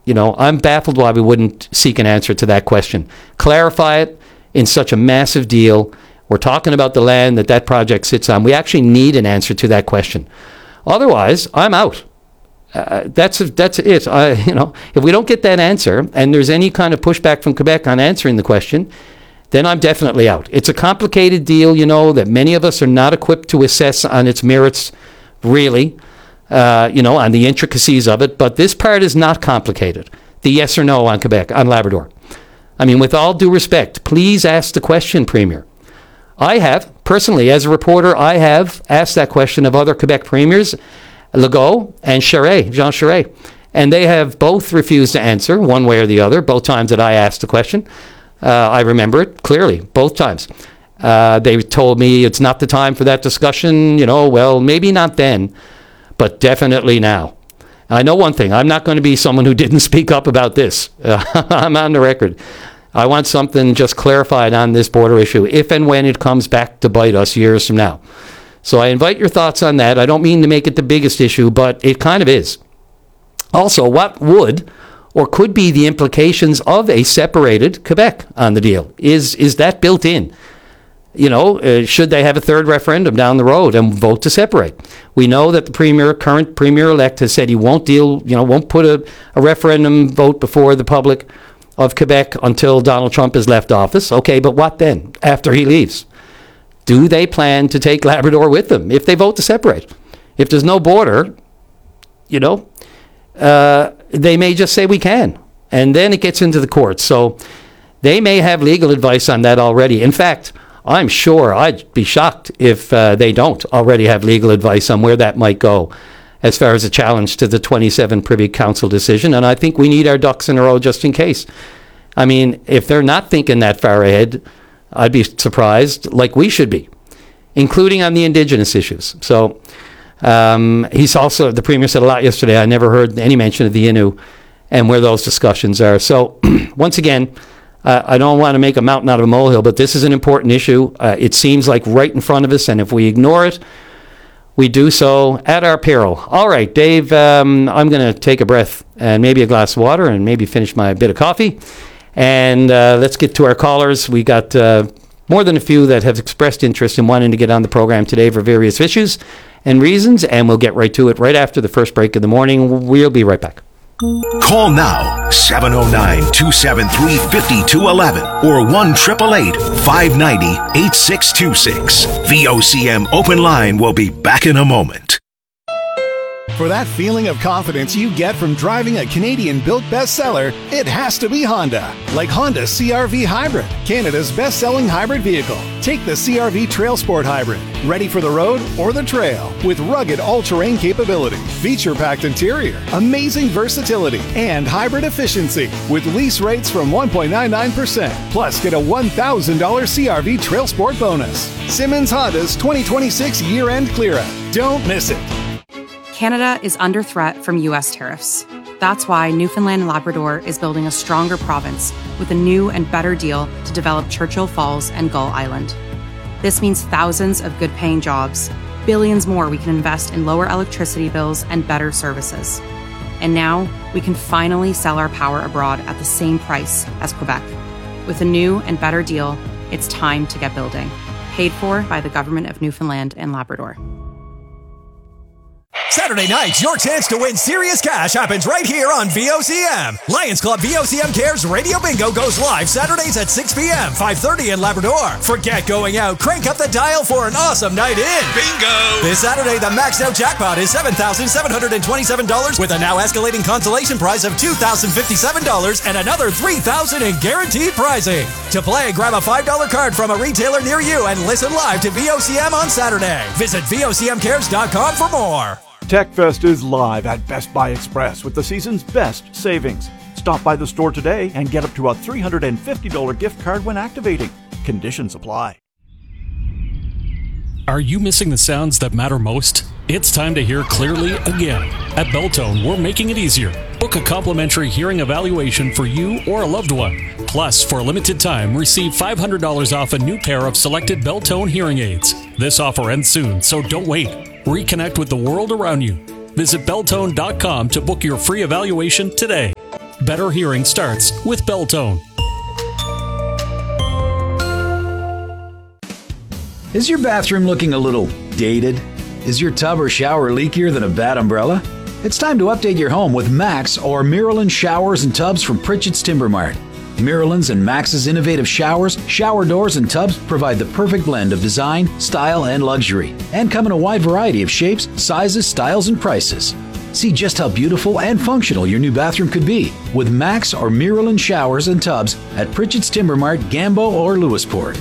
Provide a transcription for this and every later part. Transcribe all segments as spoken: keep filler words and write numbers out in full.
You know, I'm baffled why we wouldn't seek an answer to that question. Clarify it in such a massive deal. We're talking about the land that that project sits on. We actually need an answer to that question. Otherwise, I'm out. Uh, that's that's it. I, you know, if we don't get that answer and there's any kind of pushback from Quebec on answering the question, then I'm definitely out. It's a complicated deal, you know, that many of us are not equipped to assess on its merits, really, uh, you know, on the intricacies of it. But this part is not complicated. The yes or no on Quebec, on Labrador. I mean, with all due respect, please ask the question, Premier. I have, personally, as a reporter, I have asked that question of other Quebec premiers, Legault and Charest, Jean Charest. And they have both refused to answer, one way or the other, both times that I asked the question. Uh, I remember it clearly, both times. Uh, they told me it's not the time for that discussion. You know, well, maybe not then, but definitely now. I know one thing. I'm not going to be someone who didn't speak up about this. Uh, I'm on the record. I want something just clarified on this border issue, if and when it comes back to bite us years from now. So I invite your thoughts on that. I don't mean to make it the biggest issue, but it kind of is. Also, what would or could be the implications of a separated Quebec on the deal? Is is that built in? You know, uh, should they have a third referendum down the road and vote to separate? We know that the premier, current premier-elect, has said he won't deal, you know, won't put a, a referendum vote before the public of Quebec until Donald Trump has left office. Okay, but what then, after he leaves? Do they plan to take Labrador with them if they vote to separate? If there's no border, you know, uh, they may just say we can. And then it gets into the courts. So they may have legal advice on that already. In fact, I'm sure I'd be shocked if uh, they don't already have legal advice on where that might go as far as a challenge to the twenty-seven Privy Council decision. And I think we need our ducks in a row just in case. I mean, if they're not thinking that far ahead, I'd be surprised, like we should be, including on the Indigenous issues. So um, he's also, the Premier said a lot yesterday, I never heard any mention of the Innu and where those discussions are. So once again, uh, I don't want to make a mountain out of a molehill, but this is an important issue. Uh, it seems like right in front of us, and if we ignore it, we do so at our peril. All right, Dave, um, I'm going to take a breath and maybe a glass of water and maybe finish my bit of coffee. And uh, let's get to our callers. We got uh, more than a few that have expressed interest in wanting to get on the program today for various issues and reasons, and we'll get right to it right after the first break of the morning. We'll be right back. Call now, seven oh nine, two seven three, five two one one or one eight eight eight, five nine zero, eight six two six. V O C M Open Line will be back in a moment. For that feeling of confidence you get from driving a Canadian-built bestseller, it has to be Honda. Like Honda C R V Hybrid, Canada's best-selling hybrid vehicle. Take the C R V Trail Sport Hybrid, ready for the road or the trail, with rugged all-terrain capability, feature-packed interior, amazing versatility, and hybrid efficiency, with lease rates from one point nine nine percent. Plus, get a one thousand dollars C R V Trail Sport bonus. Simmons Honda's twenty twenty-six year-end clear-out. Don't miss it. Canada is under threat from U S tariffs. That's why Newfoundland and Labrador is building a stronger province with a new and better deal to develop Churchill Falls and Gull Island. This means thousands of good-paying jobs, billions more we can invest in lower electricity bills and better services. And now we can finally sell our power abroad at the same price as Quebec. With a new and better deal, it's time to get building. Paid for by the Government of Newfoundland and Labrador. Saturday nights, your chance to win serious cash happens right here on V O C M. Lions Club V O C M Cares Radio Bingo goes live Saturdays at six p.m., five thirty in Labrador. Forget going out. Crank up the dial for an awesome night in. Bingo! This Saturday, the maxed out jackpot is seven thousand seven hundred twenty-seven dollars with a now escalating consolation prize of two thousand fifty-seven dollars and another three thousand dollars in guaranteed prizing. To play, grab a five dollar card from a retailer near you and listen live to V O C M on Saturday. Visit V O C M cares dot com for more. TechFest is live at Best Buy Express with the season's best savings. Stop by the store today and get up to a three hundred fifty dollars gift card when activating. Conditions apply. Are you missing the sounds that matter most? It's time to hear clearly again. At Belltone, we're making it easier. Book a complimentary hearing evaluation for you or a loved one. Plus, for a limited time, receive five hundred dollars off a new pair of selected Belltone hearing aids. This offer ends soon, so don't wait. Reconnect with the world around you. Visit Belltone dot com to book your free evaluation today. Better hearing starts with Beltone. Is your bathroom looking a little dated? Is your tub or shower leakier than a bad umbrella? It's time to update your home with Max or Miralyn showers and tubs from Pritchett's Timber Mart. Miralyn's and Max's innovative showers, shower doors, and tubs provide the perfect blend of design, style, and luxury, and come in a wide variety of shapes, sizes, styles, and prices. See just how beautiful and functional your new bathroom could be with Max or Miralyn showers and tubs at Pritchett's Timber Mart, Gambo, or Lewisport.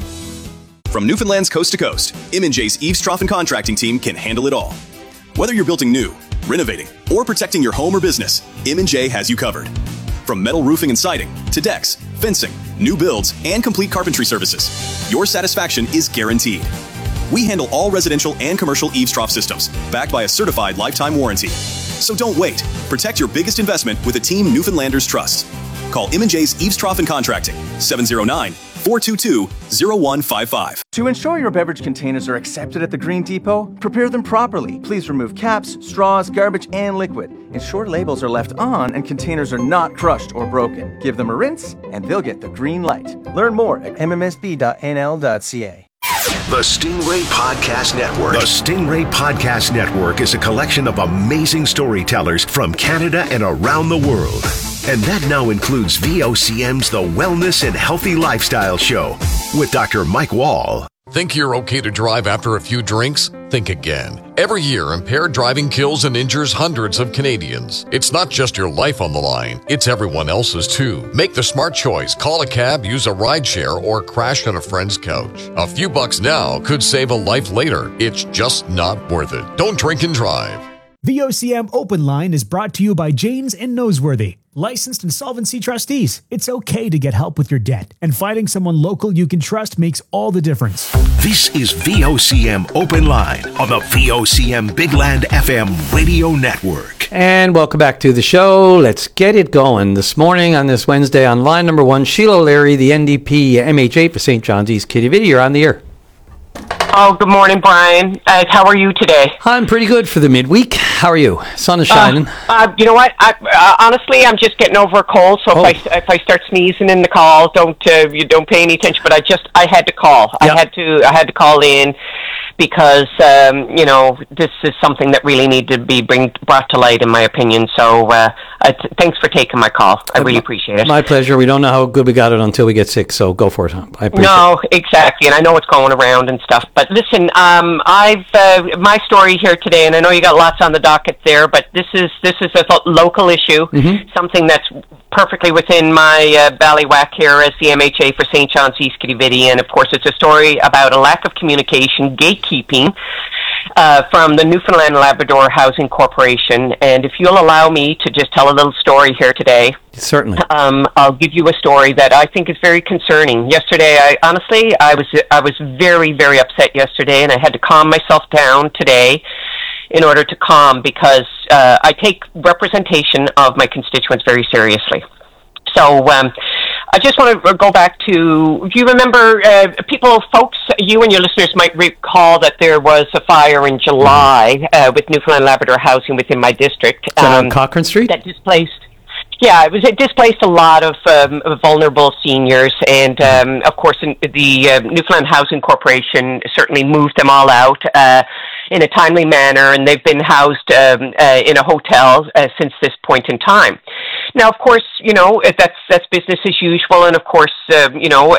From Newfoundland's coast to coast, M and J's Eaves Trough and Contracting team can handle it all. Whether you're building new, renovating, or protecting your home or business, M and J has you covered. From metal roofing and siding to decks, fencing, new builds, and complete carpentry services, your satisfaction is guaranteed. We handle all residential and commercial eaves trough systems, backed by a certified lifetime warranty. So don't wait. Protect your biggest investment with a team Newfoundlanders trust. Call M and J's Eaves Trough and Contracting, seven oh nine, four two two, oh one five five. To ensure your beverage containers are accepted at the Green Depot, prepare them properly. Please remove caps, straws, garbage, and liquid. Ensure labels are left on and containers are not crushed or broken. Give them a rinse, and they'll get the green light. Learn more at m m s b dot n l dot c a. The Stingray Podcast Network. The Stingray Podcast Network is a collection of amazing storytellers from Canada and around the world. And that now includes V O C M's The Wellness and Healthy Lifestyle Show with Doctor Mike Wall. Think you're okay to drive after a few drinks? Think again. Every year, impaired driving kills and injures hundreds of Canadians. It's not just your life on the line, it's everyone else's too. Make the smart choice. Call a cab, use a rideshare, or crash on a friend's couch. A few bucks now could save a life later. It's just not worth it. Don't drink and drive. V O C M Open Line is brought to you by Janes and Noseworthy, licensed insolvency trustees. It's okay to get help with your debt, and finding someone local you can trust makes all the difference. This is V O C M Open Line on the V O C M Big Land F M radio network. And welcome back to the show. Let's get it going. This morning on this Wednesday on line number one, Sheila O'Leary, the N D P M H A for Saint John's East. Kitty Vitty, you're on the air. Oh, good morning, Brian. Uh, how are you today? I'm pretty good for the midweek. How are you? Sun is shining. Uh, uh, you know what? I, uh, honestly, I'm just getting over a cold. So oh. if I if I start sneezing in the call, don't uh, you don't pay any attention. But I just I had to call. Yep. I had to I had to call in because um, you know this is something that really needed to be bring, brought to light, in my opinion. So uh, uh, t- thanks for taking my call. I really appreciate it. My pleasure. We don't know how good we got it until we get sick. So go for it. I appreciate no, it. exactly. And I know what's going around and stuff. But listen, um, I've uh, my story here today, and I know you got lots on the docket there, but this is this is a local issue, mm-hmm. something that's perfectly within my uh, ballywhack here as the M H A for Saint John's East Kitty Vitty, and of course it's a story about a lack of communication, gatekeeping uh, from the Newfoundland and Labrador Housing Corporation. And if you'll allow me to just tell a little story here today. Certainly. Um, I'll give you a story that I think is very concerning. Yesterday, I honestly, I was I was very, very upset yesterday, and I had to calm myself down today in order to calm, because uh, I take representation of my constituents very seriously. So um, I just want to go back to, do you remember, uh, people, folks, you and your listeners might recall that there was a fire in July uh, with Newfoundland Labrador Housing within my district. Is that um, on Cochrane Street? That displaced. Yeah, it was. It displaced a lot of um, vulnerable seniors, and um, of course, in the uh, Newfoundland Housing Corporation certainly moved them all out uh, in a timely manner, and they've been housed um, uh, in a hotel uh, since this point in time. Now, of course, you know that's that's business as usual, and of course, uh, you know,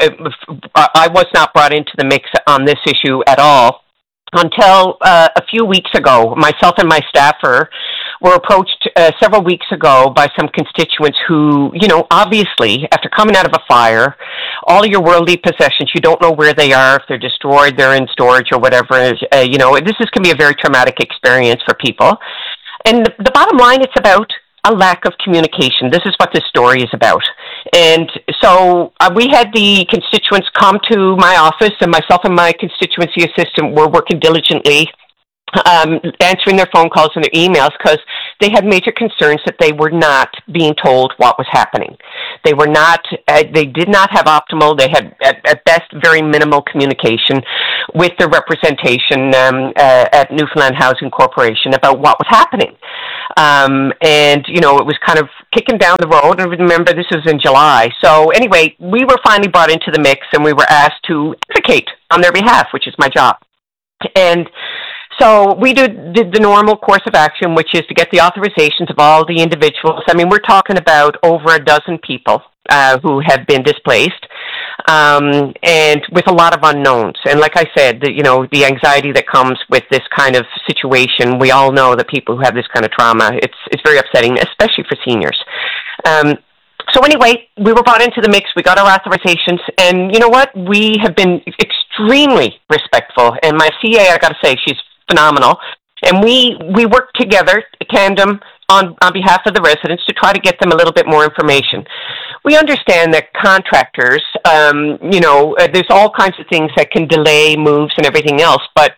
I was not brought into the mix on this issue at all until uh, a few weeks ago. Myself and my staffer were approached uh, several weeks ago by some constituents who, you know, obviously, after coming out of a fire, all of your worldly possessions, you don't know where they are, if they're destroyed, they're in storage or whatever. Uh, you know, this is, can be a very traumatic experience for people. And the, the bottom line, it's about a lack of communication. This is what this story is about. And so uh, we had the constituents come to my office, and myself and my constituency assistant were working diligently um, answering their phone calls and their emails, because they had major concerns that they were not being told what was happening. They were not, uh, they did not have optimal, they had at, at best very minimal communication with the representation um, uh, at Newfoundland Housing Corporation about what was happening. Um, and, you know, it was kind of kicking down the road. And remember, this was in July. So anyway, we were finally brought into the mix, and we were asked to advocate on their behalf, which is my job. And so we did, did the normal course of action, which is to get the authorizations of all the individuals. I mean, we're talking about over a dozen people uh, who have been displaced, um, and with a lot of unknowns. And like I said, the, you know, the anxiety that comes with this kind of situation, we all know that people who have this kind of trauma, it's it's very upsetting, especially for seniors. Um, so anyway, we were brought into the mix. We got our authorizations, and you know what? We have been extremely respectful. And my C A, I got to say, she's phenomenal. And we we work together, tandem, on, on behalf of the residents to try to get them a little bit more information. We understand that contractors, um, you know, uh, there's all kinds of things that can delay moves and everything else, but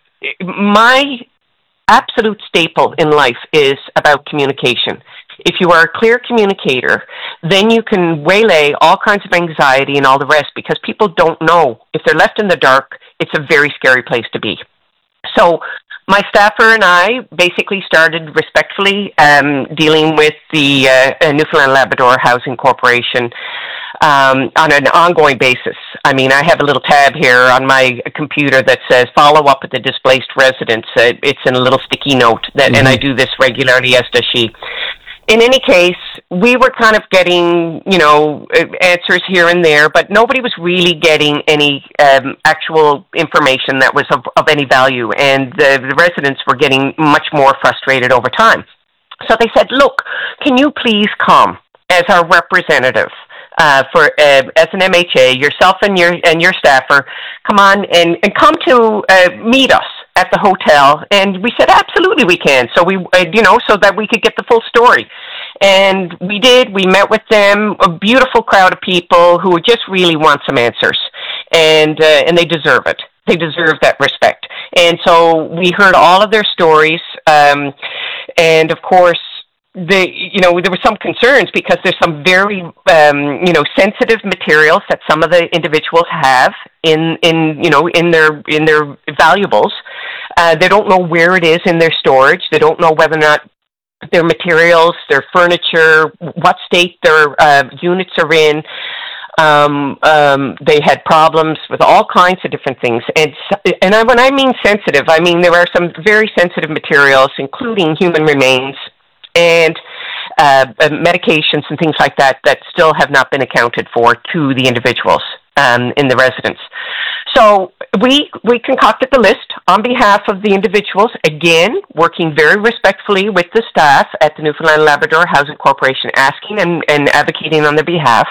my absolute staple in life is about communication. If you are a clear communicator, then you can waylay all kinds of anxiety and all the rest, because people don't know. If they're left in the dark, it's a very scary place to be. So my staffer and I basically started respectfully um, dealing with the uh, Newfoundland Labrador Housing Corporation um, on an ongoing basis. I mean, I have a little tab here on my computer that says follow up with the displaced residents. Uh, it's in a little sticky note, that, mm-hmm. and I do this regularly, as does she. In any case, we were kind of getting, you know, answers here and there, but nobody was really getting any um, actual information that was of, of any value, and the, the residents were getting much more frustrated over time. So they said, look, can you please come as our representative uh, for uh, as an M H A, yourself and your and your staffer, come on and, and come to uh, meet us at the hotel. And we said, absolutely we can. So we, uh, you know, so that we could get the full story. And we did. We met with them, a beautiful crowd of people who just really want some answers. And, uh, and they deserve it. They deserve that respect. And so we heard all of their stories. Um, and of course, the, you know, there were some concerns because there's some very, um, you know, sensitive materials that some of the individuals have in, in, you know, in their, in their valuables. Uh, they don't know where it is in their storage. They don't know whether or not their materials, their furniture, what state their uh, units are in. Um, um, they had problems with all kinds of different things. And, and I, when I mean sensitive, I mean there are some very sensitive materials, including human remains, and uh, medications and things like that that still have not been accounted for to the individuals um, in the residence. So we we concocted the list on behalf of the individuals, again, working very respectfully with the staff at the Newfoundland Labrador Housing Corporation, asking and, and advocating on their behalf.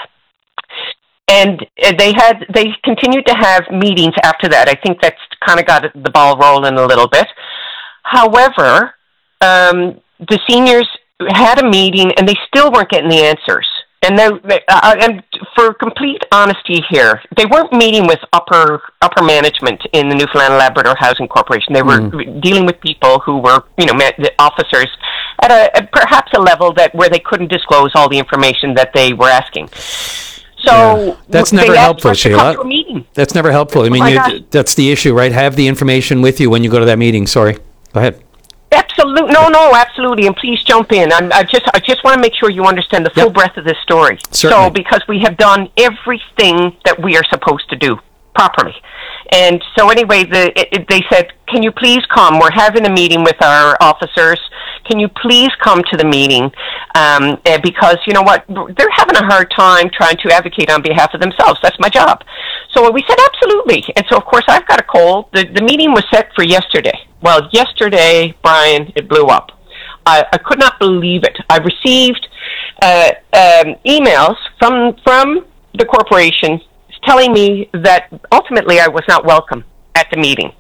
And they had they continued to have meetings after that. I think that's kind of got the ball rolling a little bit. However, um, the seniors had a meeting, and they still weren't getting the answers. And, they, uh, and for complete honesty here, they weren't meeting with upper upper management in the Newfoundland Labrador Housing Corporation. They were mm. dealing with people who were, you know, officers at a at perhaps a level that where they couldn't disclose all the information that they were asking. So yeah. That's never helpful, Sheila. That's never helpful. I mean, oh you, that's the issue, right? Have the information with you when you go to that meeting. Sorry, go ahead. Absolutely, no, no, absolutely, and please jump in. I'm, I just, I just want to make sure you understand the full yep. breadth of this story. Certainly. So, because we have done everything that we are supposed to do properly, and so anyway, the it, it, they said, "Can you please come? We're having a meeting with our officers. Can you please come to the meeting? Um, because you know what, they're having a hard time trying to advocate on behalf of themselves. That's my job." So we said, absolutely. And so, of course, I've got a cold. The, the meeting was set for yesterday. Well, yesterday, Brian, it blew up. I, I could not believe it. I received uh, um, emails from from the corporation telling me that ultimately I was not welcome at the meeting.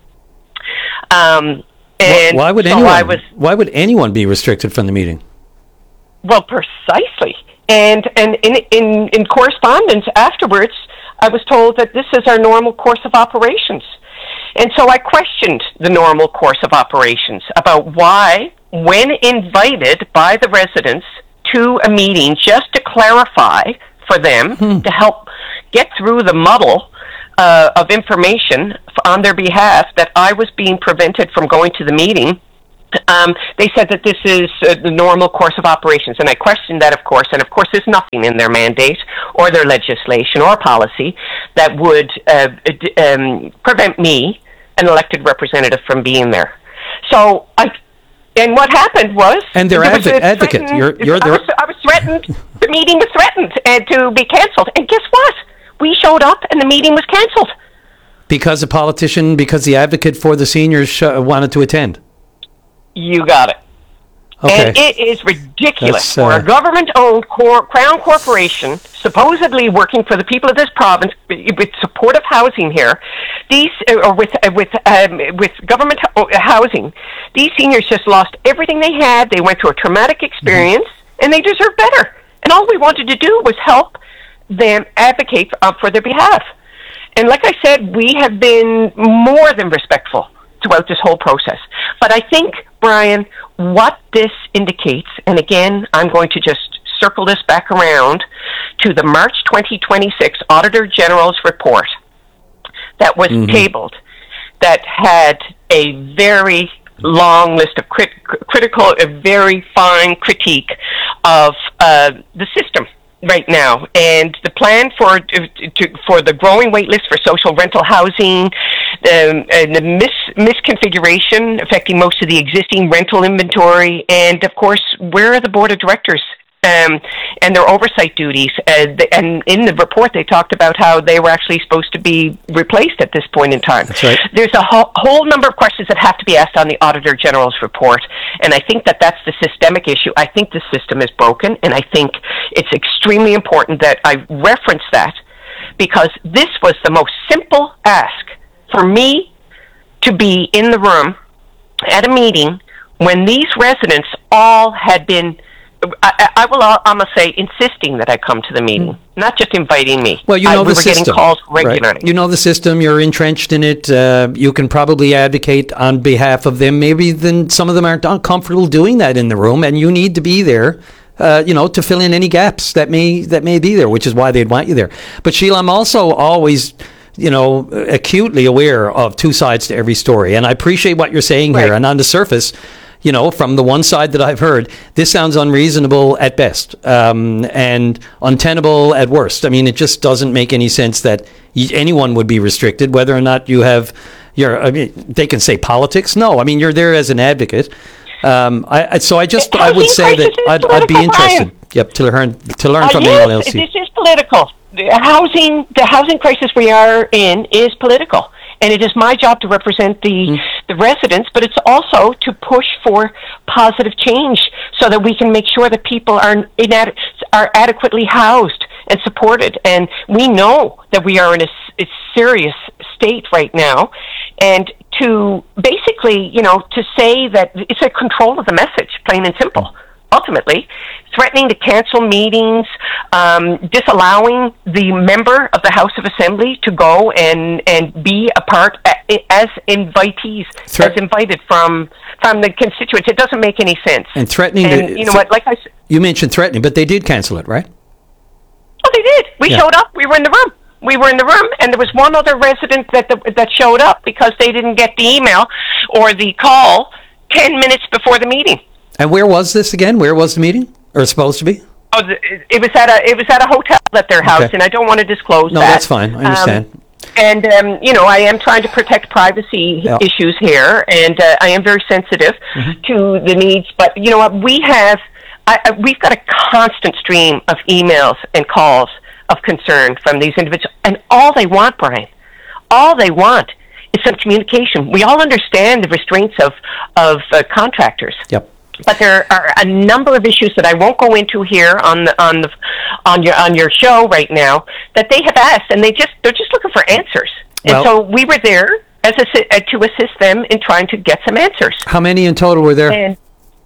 Um, and why, why would so anyone? I was, why would anyone be restricted from the meeting? Well, precisely. And and in in, in correspondence afterwards, I was told that this is our normal course of operations. And so I questioned the normal course of operations about why, when invited by the residents to a meeting just to clarify for them, hmm. to help get through the muddle uh, of information on their behalf, that I was being prevented from going to the meeting. Um, they said that this is uh, the normal course of operations, and I questioned that, of course, and of course there's nothing in their mandate or their legislation or policy that would uh, um, prevent me, an elected representative, from being there. So I, and what happened was... And they're adv- advocates. You're, you're I, was, I was threatened, the meeting was threatened and to be cancelled, and guess what? We showed up and the meeting was cancelled. Because a politician, because the advocate for the seniors sh- wanted to attend. You got it. Okay. And it is ridiculous uh, for a government-owned cor- crown corporation, supposedly working for the people of this province with supportive housing here, these uh, or with uh, with um, with government ho- housing, these seniors just lost everything they had. They went through a traumatic experience, mm-hmm. and they deserve better. And all we wanted to do was help them advocate uh, for their behalf. And like I said, we have been more than respectful throughout this whole process. But I think, Brian, what this indicates, and again, I'm going to just circle this back around to the March twenty twenty-six Auditor General's report that was mm-hmm. tabled, that had a very long list of crit- critical, a very fine critique of uh, the system right now, and the plan for to, for the growing wait list for social rental housing, um, and the mis- misconfiguration affecting most of the existing rental inventory, and of course, where are the board of directors um, and their oversight duties? Uh, the, and in the report, they talked about how they were actually supposed to be replaced at this point in time. That's right. There's a ho- whole number of questions that have to be asked on the Auditor General's report, and I think that that's the systemic issue. I think the system is broken, and I think it's extremely important that I reference that, because this was the most simple ask for me to be in the room at a meeting when these residents all had been, I, I will, I'm going to say, insisting that I come to the meeting, mm. not just inviting me. Well, you know I, we the were system, getting calls regularly. Right? You know the system. You're entrenched in it. Uh, you can probably advocate on behalf of them. Maybe then some of them aren't comfortable doing that in the room, and you need to be there. Uh, you know, to fill in any gaps that may that may be there, which is why they'd want you there. But Sheila, I'm also always, you know, acutely aware of two sides to every story, and I appreciate what you're saying right. here. And on the surface, you know, from the one side that I've heard, this sounds unreasonable at best, um, and untenable at worst. I mean, it just doesn't make any sense that anyone would be restricted, whether or not you have your. I mean, they can say politics. No, I mean, you're there as an advocate. Um, I, so I just I would say that I'd, I'd be interested. Yep, to learn to learn uh, from yes, anyone else. This is political. The housing, the housing crisis we are in is political, and it is my job to represent the mm. the residents. But it's also to push for positive change, so that we can make sure that people are inad- are adequately housed and supported. And we know that we are in a, a serious state right now, and to basically, you know, to say that it's a control of the message, plain and simple. Ultimately, threatening to cancel meetings, um, disallowing the member of the House of Assembly to go and, and be a part as invitees, Threat- as invited from from the constituents. It doesn't make any sense. And threatening, and, to, you know what? Like I said, you mentioned threatening, but they did cancel it, right? Oh, they did. We yeah. showed up. We were in the room. We were in the room, and there was one other resident that the, that showed up because they didn't get the email or the call ten minutes before the meeting. And where was this again? Where was the meeting, or supposed to be? Oh, it was at a it was at a hotel at their house, okay. and I don't want to disclose no, that. No, that's fine. I understand. Um, and um, you know, I am trying to protect privacy yeah. issues here, and uh, I am very sensitive mm-hmm. to the needs. But you know what? We have I, I, we've got a constant stream of emails and calls of concern from these individuals, and all they want, Brian, all they want is some communication. We all understand the restraints of of uh, contractors. Yep. But there are a number of issues that I won't go into here on the on the on your on your show right now that they have asked, and they just they're just looking for answers. And well, so we were there as a, to assist them in trying to get some answers. How many in total were there? And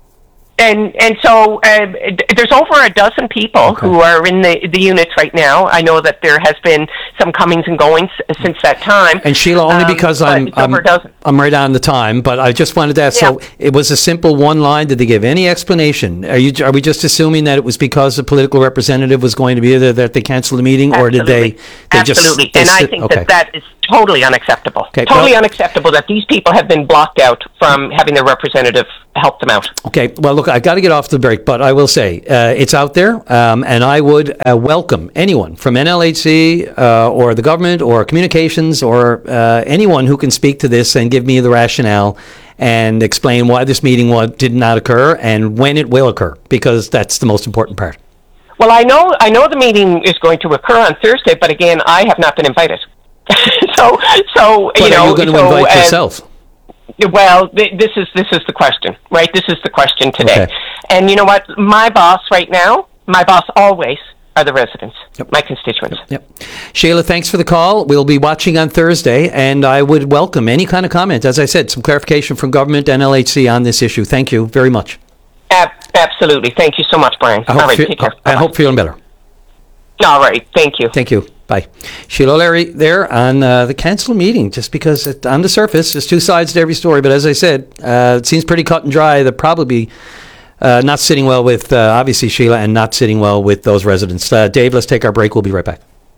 and, and so uh, there's over a dozen people okay. who are in the the units right now. I know that there has been some comings and goings since that time. And Sheila, only um, because I'm I'm, I'm right on the time, but I just wanted to ask. Yeah. So it was a simple one line. Did they give any explanation? Are you are we just assuming that it was because the political representative was going to be there that they canceled the meeting, Absolutely. or did they? they Absolutely, just, they and sit, I think okay. that that is totally unacceptable. Okay, totally well, unacceptable that these people have been blocked out from having their representative help them out. Okay, well, look, I've got to get off the break, but I will say uh, it's out there, um, and I would uh, welcome anyone from N L H C uh, or the government or communications or uh, anyone who can speak to this and give me the rationale and explain why this meeting was, did not occur and when it will occur, because that's the most important part. Well, I know, I know the meeting is going to occur on Thursday, but again, I have not been invited. so, so but you know, are you going to so, invite uh, yourself? Well, th- this is this is the question, right? This is the question today. Okay. And you know what? My boss right now, my boss always are the residents, yep. my constituents. Yep. yep. Sheila, thanks for the call. We'll be watching on Thursday, and I would welcome any kind of comment. As I said, some clarification from government, N L H C on this issue. Thank you very much. Ab- absolutely. Thank you so much, Brian. I hope, All right, fe- take care. I hope feeling better. All right. Thank you. Thank you. Bye. Sheila O'Leary there on uh, the council meeting, just because it, on the surface, there's two sides to every story. But as I said, uh, it seems pretty cut and dry. They're probably uh, not sitting well with, uh, obviously, Sheila, and not sitting well with those residents. Uh, Dave, let's take our break. We'll be right back.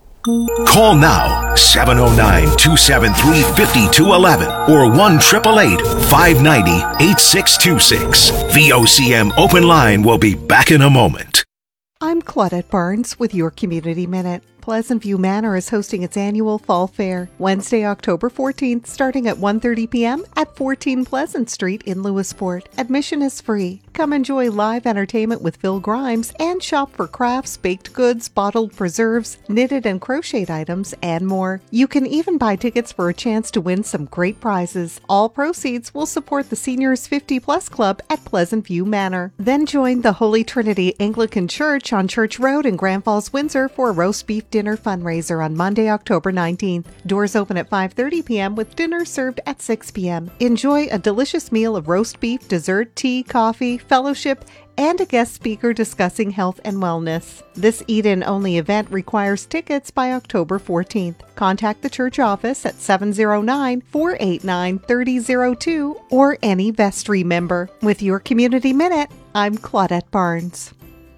Call now, seven oh nine, two seven three, five two one one or one eight eight eight, five nine zero, eight six two six. V O C M Open Line will be back in a moment. I'm Claudette Barnes with your Community Minute. Pleasant View Manor is hosting its annual Fall Fair, Wednesday, October fourteenth, starting at one thirty p.m. at fourteen Pleasant Street in Lewisport. Admission is free. Come enjoy live entertainment with Phil Grimes and shop for crafts, baked goods, bottled preserves, knitted and crocheted items, and more. You can even buy tickets for a chance to win some great prizes. All proceeds will support the Seniors fifty plus Club at Pleasant View Manor. Then join the Holy Trinity Anglican Church on Church Road in Grand Falls, Windsor for a roast beef dinner fundraiser on Monday, October nineteenth. Doors open at five thirty p.m. with dinner served at six p.m. Enjoy a delicious meal of roast beef, dessert, tea, coffee, fellowship, and a guest speaker discussing health and wellness. This eat-in only event requires tickets by October fourteenth. Contact the church office at seven oh nine, four eight nine, three oh oh two or any vestry member. With your Community Minute, I'm Claudette Barnes.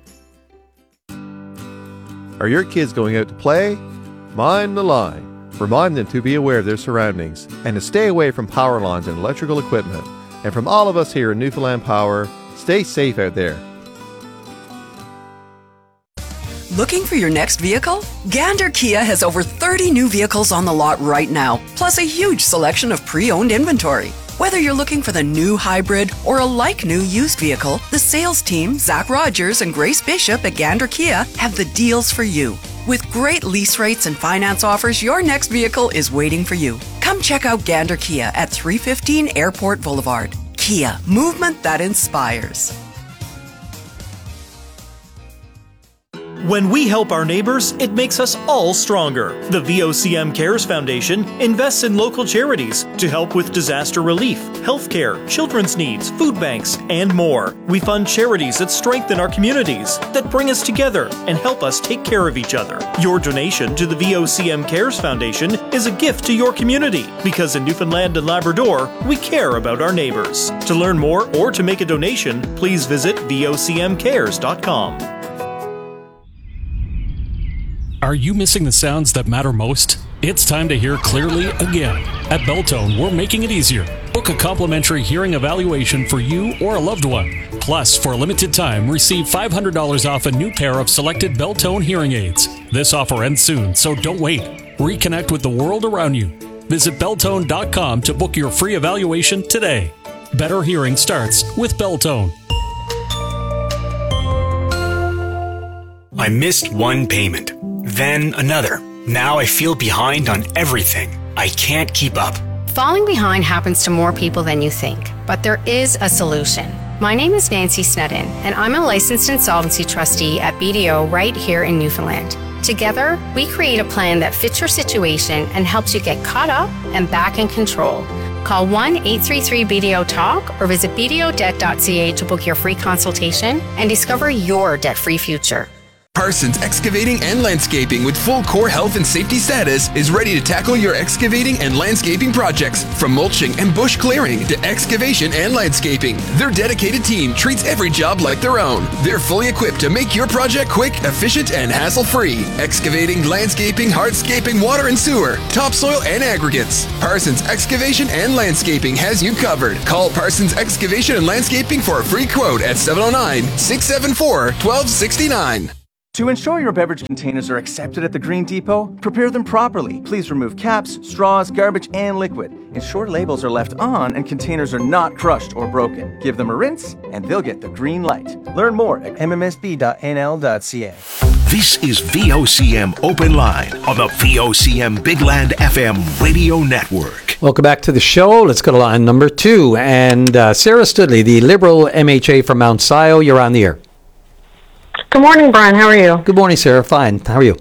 Are your kids going out to play? Mind the line. Remind them to be aware of their surroundings and to stay away from power lines and electrical equipment. And from all of us here in Newfoundland Power, stay safe out there. Looking for your next vehicle? Gander Kia has over thirty new vehicles on the lot right now, plus a huge selection of pre-owned inventory. Whether you're looking for the new hybrid or a like-new used vehicle, the sales team, Zach Rogers and Grace Bishop at Gander Kia, have the deals for you. With great lease rates and finance offers, your next vehicle is waiting for you. Come check out Gander Kia at three fifteen Airport Boulevard. Kia, movement that inspires. When we help our neighbors, it makes us all stronger. The V O C M Cares Foundation invests in local charities to help with disaster relief, healthcare, children's needs, food banks, and more. We fund charities that strengthen our communities, that bring us together and help us take care of each other. Your donation to the V O C M Cares Foundation is a gift to your community, because in Newfoundland and Labrador, we care about our neighbors. To learn more or to make a donation, please visit V O C M cares dot com. Are you missing the sounds that matter most? It's time to hear clearly again. At Beltone, we're making it easier. Book a complimentary hearing evaluation for you or a loved one. Plus, for a limited time, receive five hundred dollars off a new pair of selected Beltone hearing aids. This offer ends soon, so don't wait. Reconnect with the world around you. Visit Beltone dot com to book your free evaluation today. Better hearing starts with Beltone. I missed one payment, then another. Now I feel behind on everything. I can't keep up. Falling behind happens to more people than you think, but there is a solution. My name is Nancy Snedden, and I'm a licensed insolvency trustee at B D O right here in Newfoundland. Together, we create a plan that fits your situation and helps you get caught up and back in control. Call one eight three three B D O talk or visit b d o debt dot c a to book your free consultation and discover your debt-free future. Parsons Excavating and Landscaping, with full core health and safety status, is ready to tackle your excavating and landscaping projects. From mulching and bush clearing to excavation and landscaping, their dedicated team treats every job like their own. They're fully equipped to make your project quick, efficient, and hassle-free. Excavating, landscaping, hardscaping, water and sewer, topsoil and aggregates. Parsons Excavation and Landscaping has you covered. Call Parsons Excavation and Landscaping for a free quote at seven oh nine, six seven four, one two six nine. To ensure your beverage containers are accepted at the Green Depot, prepare them properly. Please remove caps, straws, garbage, and liquid. Ensure labels are left on and containers are not crushed or broken. Give them a rinse, and they'll get the green light. Learn more at m m s b dot n l dot c a. This is V O C M Open Line on the V O C M Big Land F M radio network. Welcome back to the show. Let's go to line number two. And uh, Sarah Studley, the Liberal M H A from Mount Scio, you're on the air. Good morning, Brian. How are you? Good morning, Sarah. Fine. How are you?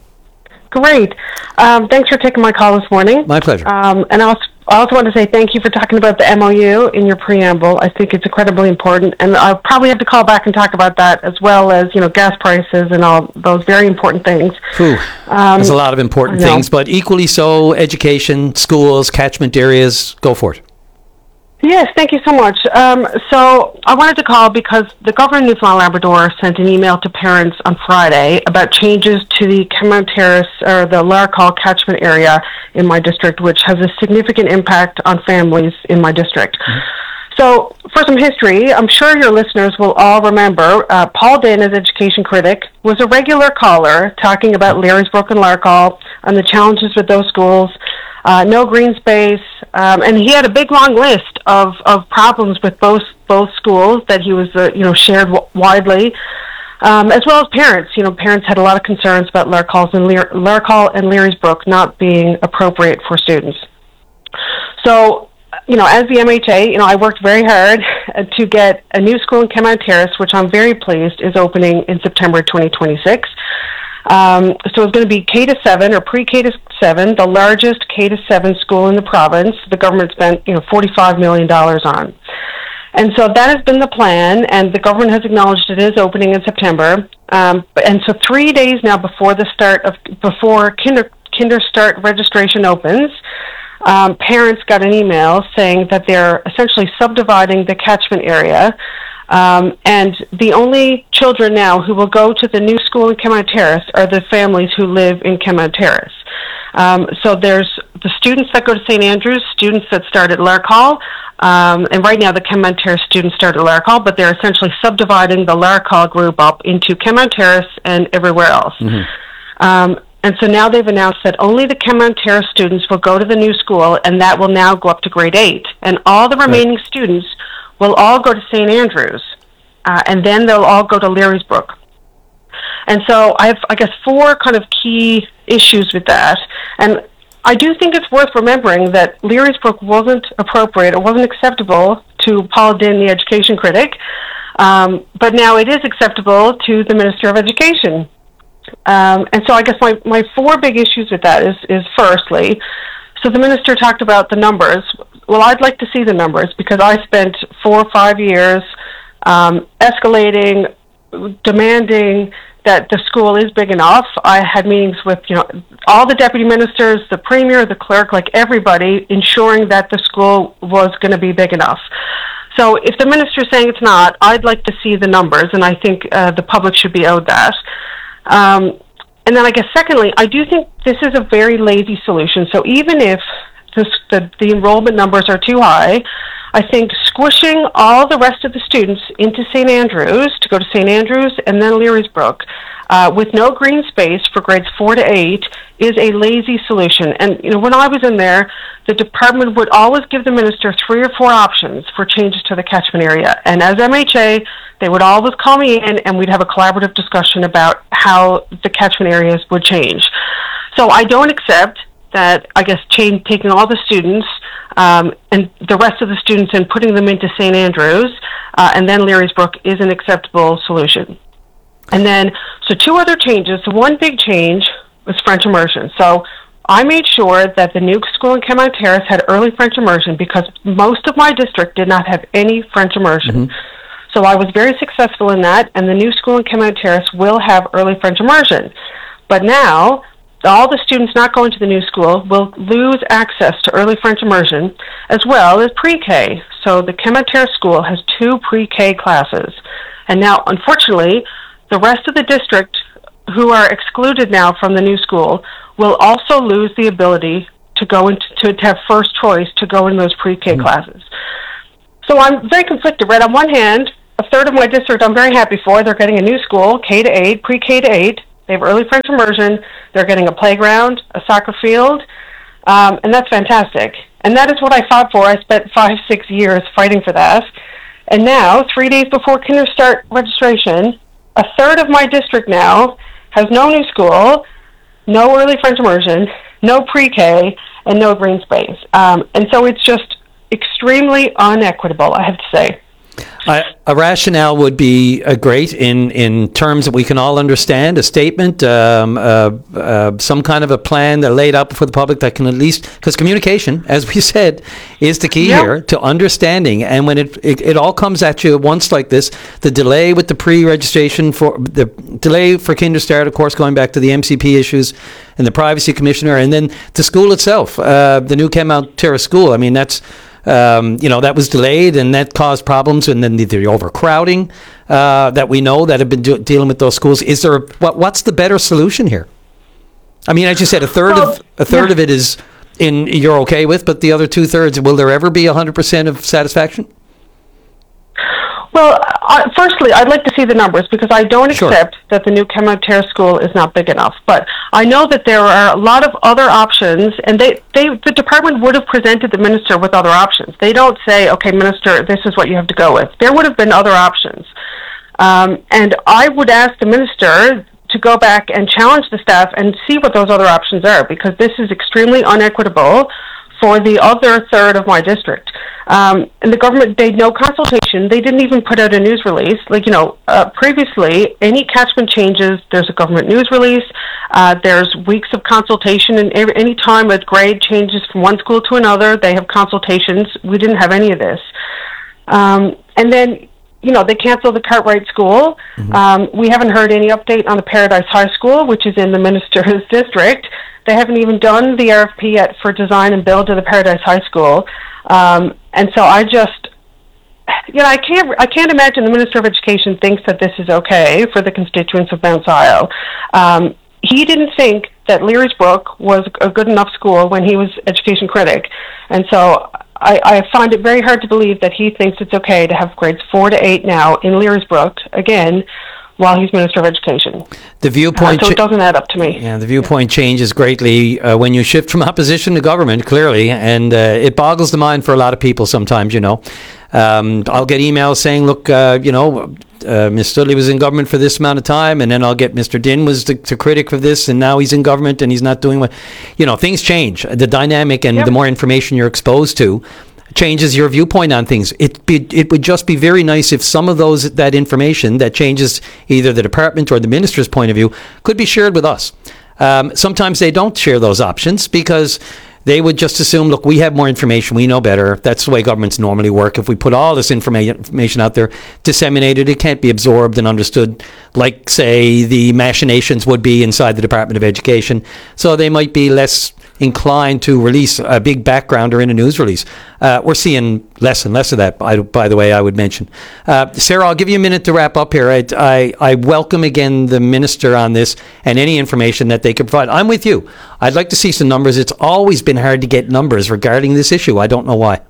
Great. Um, thanks for taking my call this morning. My pleasure. Um, and I also, I also want to say thank you for talking about the M O U in your preamble. I think it's incredibly important, and I'll probably have to call back and talk about that, as well as, you know, gas prices and all those very important things. Whew. Um, There's a lot of important things, but equally so, education, schools, catchment areas. Go for it. Yes, thank you so much. Um, so I wanted to call because the governor of Newfoundland Labrador sent an email to parents on Friday about changes to the Cameron Terrace or the Larcall catchment area in my district, which has a significant impact on families in my district. Mm-hmm. So for some history, I'm sure your listeners will all remember uh, Paul Dana's education critic was a regular caller talking about Learysbrook and Larcall and the challenges with those schools. Uh, no green space, um, and he had a big long list of, of problems with both both schools that he was uh, you know shared w- widely, um, as well as parents. You know, parents had a lot of concerns about Larcall and Lear- Larcall and Learysbrook not being appropriate for students. So, you know, as the M H A, you know, I worked very hard to get a new school in Cameron Terrace, which I'm very pleased is opening in September twenty twenty-six. Um, so it's going to be K to seven or pre-K to seven, the largest K to seven school in the province. The government spent, you know, forty-five million dollars on. And so that has been the plan, and the government has acknowledged it is opening in September. Um, and so three days now before the start of, before kinder, kinder start registration opens, um, parents got an email saying that they're essentially subdividing the catchment area. Um, and the only children now who will go to the new school in Cameron Terrace are the families who live in Cameron Terrace. Um, so there's the students that go to Saint Andrews, students that start at Larcall, um, and right now the Cameron Terrace students start at Larcall, but they're essentially subdividing the Larcall group up into Cameron Terrace and everywhere else. Mm-hmm. Um, and so now they've announced that only the Cameron Terrace students will go to the new school, and that will now go up to grade eight. And all the remaining right. students will all go to Saint Andrews, uh, and then they'll all go to Learysbrook. And so I have, I guess, four kind of key issues with that. And I do think it's worth remembering that Learysbrook wasn't appropriate, it wasn't acceptable to Paul Dinn, the education critic, um, but now it is acceptable to the Minister of Education. Um, and so I guess my, my four big issues with that is, is firstly, so the minister talked about the numbers. Well, I'd like to see the numbers because I spent four or five years um, escalating, demanding that the school is big enough. I had meetings with, you know, all the deputy ministers, the premier, the clerk, like everybody, ensuring that the school was going to be big enough. So if the minister's saying it's not, I'd like to see the numbers, and I think uh, the public should be owed that. Um, and then I guess secondly, I do think this is a very lazy solution. So even if this, the, the enrollment numbers are too high, I think squishing all the rest of the students into Saint Andrews, to go to Saint Andrews and then Learysbrook, uh, with no green space for grades four to eight, is a lazy solution. And, you know, when I was in there, the department would always give the minister three or four options for changes to the catchment area. And as M H A, they would always call me in and we'd have a collaborative discussion about how the catchment areas would change. So I don't accept that, I guess, change, taking all the students um, and the rest of the students and putting them into Saint Andrews uh, and then Learysbrook is an acceptable solution. And then, so two other changes. So one big change was French immersion. So I made sure that the new school in Cameron Terrace had early French immersion because most of my district did not have any French immersion. Mm-hmm. So I was very successful in that, and the new school in Kenmount Terrace will have early French immersion. But now, all the students not going to the new school will lose access to early French immersion as well as pre-K. So the Kenmount Terrace school has two pre-K classes. And now, unfortunately, the rest of the district who are excluded now from the new school will also lose the ability to go into to, to have first choice to go in those pre-K mm-hmm. classes. So I'm very conflicted, right? On one hand, a third of my district I'm very happy for. They're getting a new school, K to eight, pre-K to eight. They have early French immersion. They're getting a playground, a soccer field, um, and that's fantastic. And that is what I fought for. I spent five, six years fighting for that. And now, three days before kinder start registration, a third of my district now has no new school, no early French immersion, no pre-K, and no green space. Um, and so it's just extremely unequitable, I have to say. Uh, a rationale would be uh, great in, in terms that we can all understand, a statement, um, uh, uh, some kind of a plan that laid out for the public that can at least, because communication, as we said, is the key yep. here to understanding. And when it, it it all comes at you at once like this, the delay with the pre-registration, for the delay for kinder start, of course, going back to the M C P issues and the privacy commissioner, and then the school itself, uh, the new Kenmount Terrace school. I mean, that's Um, you know, that was delayed and that caused problems, and then the, the overcrowding uh, that we know that have been do- dealing with those schools. Is there a, what, what's the better solution here? I mean, as you said, a third well, of a third yeah. of it is in you're okay with, but the other two thirds, will there ever be a hundred percent of satisfaction? Well, uh, firstly, I'd like to see the numbers because I don't sure. accept that the new Kenmount Terrace school is not big enough. But I know that there are a lot of other options, and they, they the department would have presented the minister with other options. They don't say, okay, minister, this is what you have to go with. There would have been other options. Um, and I would ask the minister to go back and challenge the staff and see what those other options are, because this is extremely unequitable for the other third of my district. Um, and the government, they had no consultation. They didn't even put out a news release. Like, you know, uh, previously, any catchment changes, there's a government news release. Uh, there's weeks of consultation. And every, any time a grade changes from one school to another, they have consultations. We didn't have any of this. Um, and then, you know, they canceled the Cartwright School. Mm-hmm. Um, we haven't heard any update on the Paradise High School, which is in the minister's district. They haven't even done the R F P yet for design and build of the Paradise High School. Um, and so I just, you know, I can't, I can't imagine the Minister of Education thinks that this is okay for the constituents of Mount Sion. Um, he didn't think that Leary's Brook was a good enough school when he was education critic. And so I, I find it very hard to believe that he thinks it's okay to have grades four to eight now in Leary's Brook, again, while he's Minister of Education. The viewpoint uh, so it doesn't add up to me. Yeah, the viewpoint changes greatly uh, when you shift from opposition to government, clearly, and uh, it boggles the mind for a lot of people sometimes, you know. Um, I'll get emails saying, look, uh, you know, uh, Miz Studley was in government for this amount of time, and then I'll get Mister Dinn was the, the critic of this, and now he's in government and he's not doing what, you know, things change. The dynamic and yep. the more information you're exposed to changes your viewpoint on things. It be, it would just be very nice if some of those that information that changes either the department or the minister's point of view could be shared with us. Um, sometimes they don't share those options because they would just assume, look, we have more information, we know better. That's the way governments normally work. If we put all this informa- information out there, disseminated, it can't be absorbed and understood like, say, the machinations would be inside the Department of Education. So they might be less inclined to release a big backgrounder in a news release. Uh, we're seeing less and less of that, by, by the way, I would mention. Uh, Sarah, I'll give you a minute to wrap up here. I, I, I welcome again the minister on this and any information that they can provide. I'm with you. I'd like to see some numbers. It's always been hard to get numbers regarding this issue. I don't know why.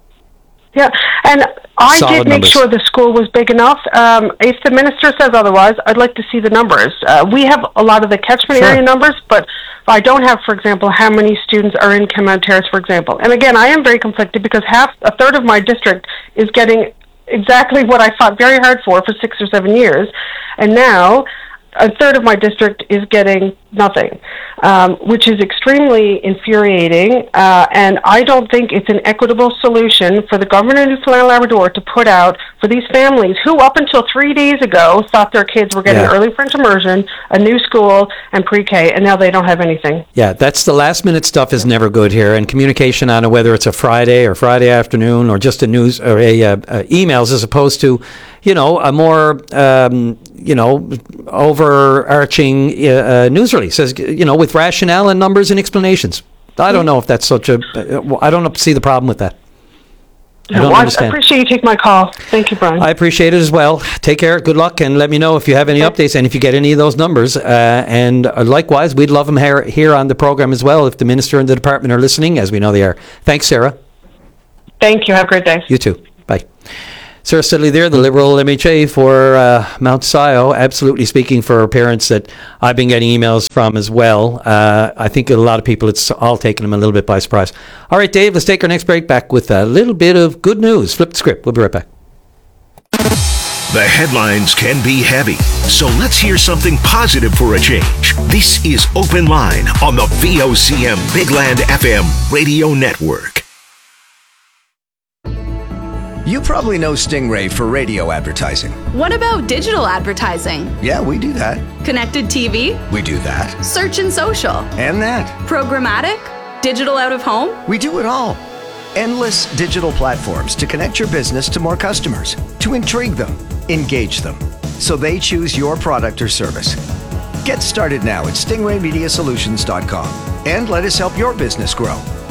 Yeah, and I Solid did make numbers. sure the school was big enough. Um, if the minister says otherwise, I'd like to see the numbers. Uh, we have a lot of the catchment Sure. area numbers, but I don't have, for example, how many students are in Kenmount Terrace, for example. And again, I am very conflicted because half, a third of my district is getting exactly what I fought very hard for for six or seven years, and now a third of my district is getting nothing, um, which is extremely infuriating, uh, and I don't think it's an equitable solution for the government of Newfoundland and Labrador to put out for these families who, up until three days ago, thought their kids were getting Yeah. early French immersion, a new school, and pre-K, and now they don't have anything. Yeah, that's the last minute stuff is never good here, and communication on it, whether it's a Friday or Friday afternoon or just a news or a uh, uh, emails as opposed to, you know, a more, um, you know, overarching uh, uh, news release, as, you know, with rationale and numbers and explanations. I don't know if that's such a, uh, I don't see the problem with that. I don't well, understand. I appreciate you taking my call. Thank you, Brian. I appreciate it as well. Take care. Good luck, and let me know if you have any updates and if you get any of those numbers. Uh, and uh, likewise, we'd love them here, here on the program as well if the minister and the department are listening, as we know they are. Thanks, Sarah. Thank you. Have a great day. You too. Bye. Sarah Studley there, the Liberal M H A for uh, Mount Sion, absolutely speaking for parents that I've been getting emails from as well. Uh, I think a lot of people, it's all taken them a little bit by surprise. All right, Dave, let's take our next break, back with a little bit of good news. Flip the script. We'll be right back. The headlines can be heavy, so let's hear something positive for a change. This is Open Line on the V O C M Big Land F M radio network. You probably know Stingray for radio advertising. What about digital advertising? Yeah, we do that. Connected T V? We do that. Search and social? And that. Programmatic? Digital out of home? We do it all. Endless digital platforms to connect your business to more customers, to intrigue them, engage them, so they choose your product or service. Get started now at stingray media solutions dot com and let us help your business grow.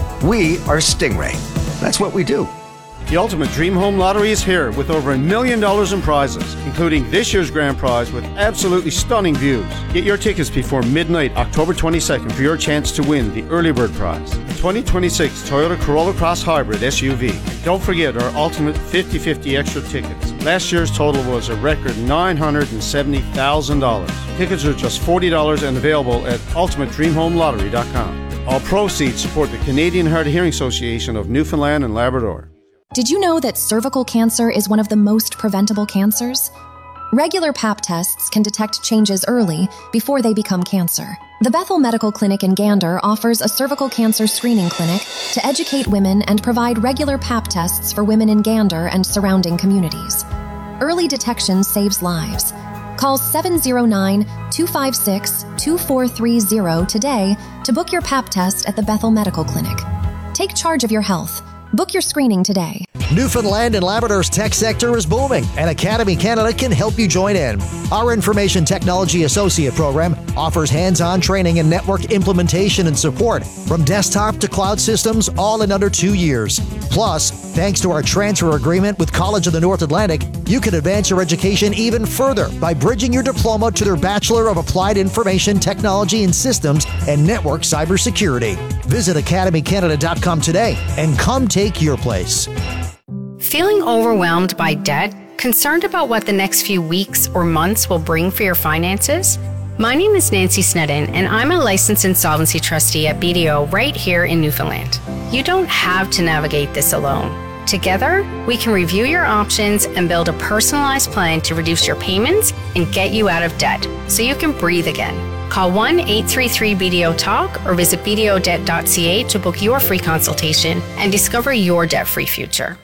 We are Stingray. That's what we do. The Ultimate Dream Home Lottery is here with over a million dollars in prizes, including this year's grand prize with absolutely stunning views. Get your tickets before midnight, October twenty-second, for your chance to win the early bird prize, the twenty twenty-six Toyota Corolla Cross Hybrid S U V. Don't forget our Ultimate fifty fifty extra tickets. Last year's total was a record nine hundred seventy thousand dollars. Tickets are just forty dollars and available at ultimate dream home lottery dot com. All proceeds support the Canadian Hard of Hearing Association of Newfoundland and Labrador. Did you know that cervical cancer is one of the most preventable cancers? Regular Pap tests can detect changes early before they become cancer. The Bethel Medical Clinic in Gander offers a cervical cancer screening clinic to educate women and provide regular Pap tests for women in Gander and surrounding communities. Early detection saves lives. Call seven oh nine, two five six, two four three zero today to book your Pap test at the Bethel Medical Clinic. Take charge of your health. Book your screening today. Newfoundland and Labrador's tech sector is booming, and Academy Canada can help you join in. Our Information Technology Associate program offers hands-on training in network implementation and support, from desktop to cloud systems, all in under two years. Plus, thanks to our transfer agreement with College of the North Atlantic, you can advance your education even further by bridging your diploma to their Bachelor of Applied Information Technology and Systems and Network Cybersecurity. Visit academy canada dot com today and come take your place. Feeling overwhelmed by debt? Concerned about what the next few weeks or months will bring for your finances? My name is Nancy Snedden, and I'm a licensed insolvency trustee at B D O right here in Newfoundland. You don't have to navigate this alone. Together, we can review your options and build a personalized plan to reduce your payments and get you out of debt so you can breathe again. Call one eight three three B D O talk or visit b d o debt dot c a to book your free consultation and discover your debt-free future.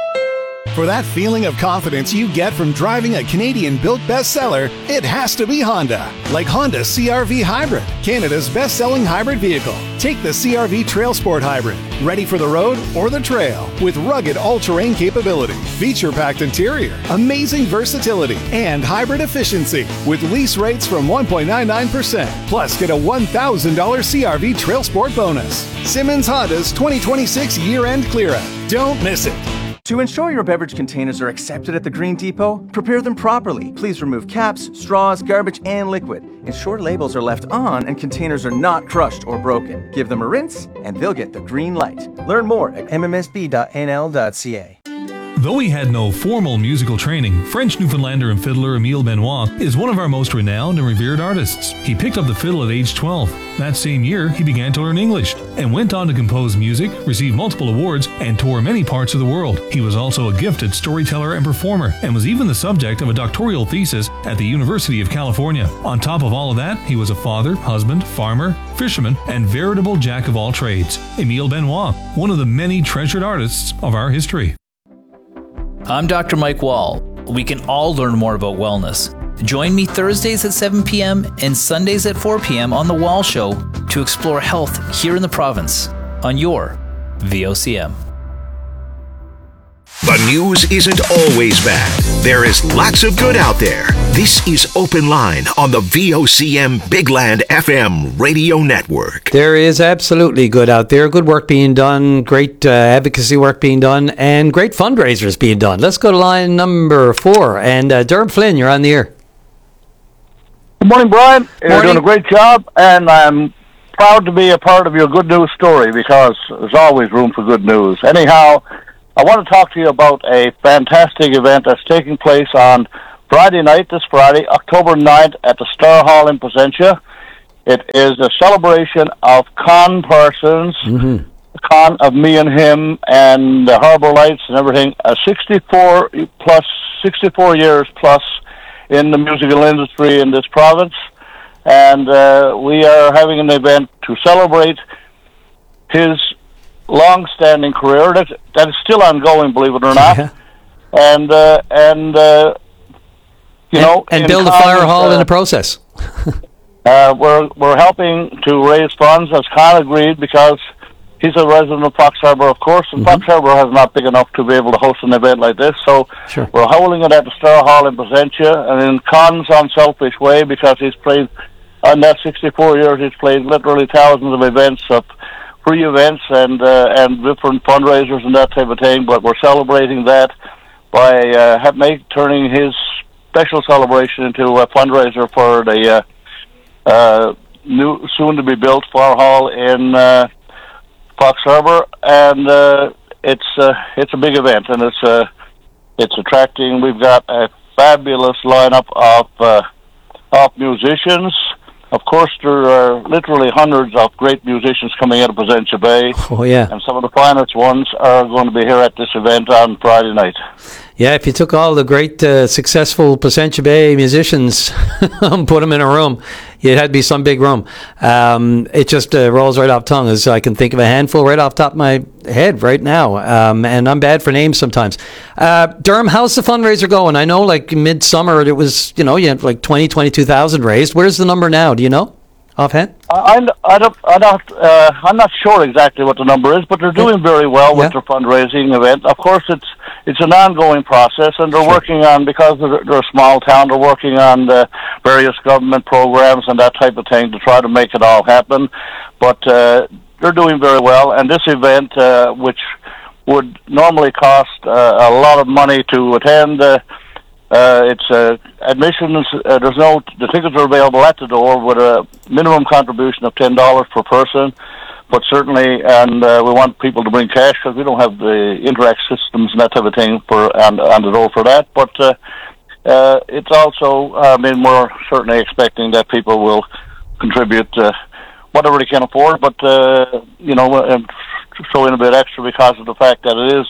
For that feeling of confidence you get from driving a Canadian-built bestseller, it has to be Honda. Like Honda C R V Hybrid, Canada's best-selling hybrid vehicle. Take the C R V Trail Sport Hybrid, ready for the road or the trail, with rugged all-terrain capability, feature-packed interior, amazing versatility, and hybrid efficiency, with lease rates from one point nine nine percent. Plus, get a one thousand dollars C R V Trail Sport bonus. Simmons Honda's twenty twenty-six year-end clear-out. Don't miss it. To ensure your beverage containers are accepted at the Green Depot, prepare them properly. Please remove caps, straws, garbage, and liquid. Ensure labels are left on and containers are not crushed or broken. Give them a rinse, and they'll get the green light. Learn more at m m s b dot n l dot c a. Though he had no formal musical training, French Newfoundlander and fiddler Emile Benoit is one of our most renowned and revered artists. He picked up the fiddle at age twelve. That same year, he began to learn English and went on to compose music, receive multiple awards, and tour many parts of the world. He was also a gifted storyteller and performer, and was even the subject of a doctoral thesis at the University of California. On top of all of that, he was a father, husband, farmer, fisherman, and veritable jack of all trades. Emile Benoit, one of the many treasured artists of our history. I'm Doctor Mike Wall. We can all learn more about wellness. Join me Thursdays at seven p.m. and Sundays at four p.m. on The Wall Show to explore health here in the province on your V O C M. The news isn't always bad. There is lots of good out there. This is Open Line on the V O C M Bigland F M radio network. There is absolutely good out there. Good work being done, great uh, advocacy work being done, and great fundraisers being done. Let's go to line number four. And uh, Derm Flynn, you're on the air. Good morning, Brian. You're Morning. doing a great job, and I'm proud to be a part of your good news story because there's always room for good news. Anyhow, I want to talk to you about a fantastic event that's taking place on Friday night, this Friday, October ninth, at the Star Hall in Placentia. It is a celebration of Con Parsons, mm-hmm. Con of Me and Him, and the Harbor Lights and everything. A sixty-four plus, sixty-four years plus in the musical industry in this province. And uh, we are having an event to celebrate his long-standing career that, that is still ongoing, believe it or not. Yeah. And, uh, and uh, you and, know... And in build a Con's, fire hall uh, in the process. uh, we're, we're helping to raise funds, as Con agreed, because he's a resident of Fox Harbour, of course, and mm-hmm. Fox Harbour is not big enough to be able to host an event like this. So sure. we're holding it at the Star Hall in Placentia, and in Con's unselfish way, because he's played, on that sixty-four years, he's played literally thousands of events, of free events, and uh, and different fundraisers and that type of thing. But we're celebrating that by uh, have, make, turning his special celebration into a fundraiser for the uh, uh, new, soon-to-be-built Fire Hall in uh, Fox Harbour, and uh, it's uh, it's a big event, and it's uh, it's attracting. We've got a fabulous lineup of uh, of musicians. Of course, there are literally hundreds of great musicians coming out of Placentia Bay. Oh, yeah. And some of the finest ones are going to be here at this event on Friday night. Yeah, if you took all the great, uh, successful Placentia Bay musicians and put them in a room, it had to be some big room. Um, it just uh, rolls right off tongue, as I can think of a handful right off the top of my head right now. Um, and I'm bad for names sometimes. Uh, Derm, how's the fundraiser going? I know, like, midsummer, it was, you know, you had like twenty, twenty-two thousand raised. Where's the number now? Do you know offhand? I, I don't, I don't, uh, I'm not sure exactly what the number is, but they're doing very well with Yeah. their fundraising event. Of course, it's it's an ongoing process, and they're working on, because they're, they're a small town, they're working on the various government programs and that type of thing to try to make it all happen. But uh, they're doing very well, and this event, uh, which would normally cost uh, a lot of money to attend, uh, Uh, it's uh, admissions. Uh, there's no. The tickets are available at the door with a minimum contribution of ten dollars per person. But certainly, and uh, we want people to bring cash because we don't have the Interact systems and that type of thing for on, on the door for that. But uh, uh, it's also. I mean, we're certainly expecting that people will contribute uh, whatever they can afford. But uh, you know, and throw in a bit extra because of the fact that it is